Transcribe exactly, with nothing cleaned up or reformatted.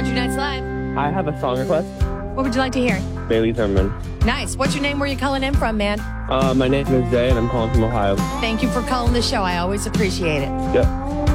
Country Nights Live. I have a song request. What would you like to hear? Bailey Zimmerman. Nice. What's your name? Where you calling in from, man? Uh, my name is Jay, and I'm calling from Ohio. Thank you for calling the show. I always appreciate it. Yep.